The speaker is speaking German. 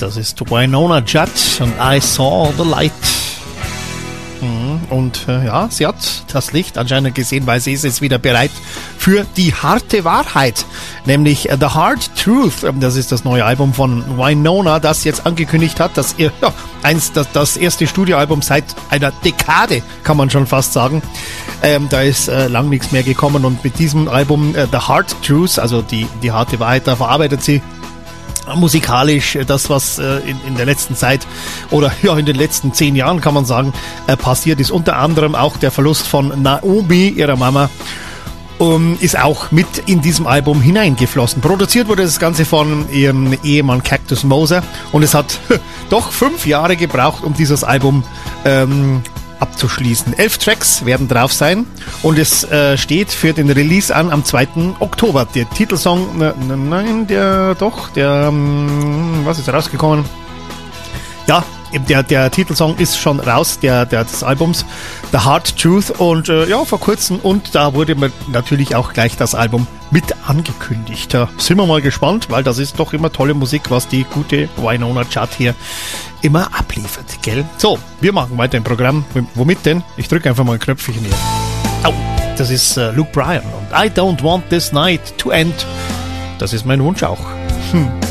Das ist Wynonna Judd und I Saw the Light. Und ja, sie hat das Licht anscheinend gesehen, weil sie ist jetzt wieder bereit für die harte Wahrheit, nämlich The Hard Truth. Das ist das neue Album von Wynonna, das jetzt angekündigt hat, dass ihr das erste Studioalbum seit einer Dekade, kann man schon fast sagen. Da ist lang nichts mehr gekommen und mit diesem Album The Hard Truth, also die harte Wahrheit, da verarbeitet sie musikalisch das, was in der letzten Zeit oder ja in den letzten 10 Jahren, kann man sagen, passiert ist. Unter anderem auch der Verlust von Naomi, ihrer Mama, ist auch mit in diesem Album hineingeflossen. Produziert wurde das Ganze von ihrem Ehemann Cactus Moser und es hat doch 5 Jahre gebraucht, um dieses Album abzuschließen. 11 Tracks werden drauf sein und es steht für den Release an am 2. Oktober. Der Titelsong, was ist rausgekommen? Ja, der Titelsong ist schon raus, des Albums, The Hard Truth, und ja, vor kurzem, und da wurde mir natürlich auch gleich das Album mit angekündigt. Da sind wir mal gespannt, weil das ist doch immer tolle Musik, was die gute Wynonna Judd hier immer abliefert, gell? So, wir machen weiter im Programm. Womit denn? Ich drücke einfach mal ein Knöpfchen hier. Oh, das ist Luke Bryan und I Don't Want This Night to End. Das ist mein Wunsch auch.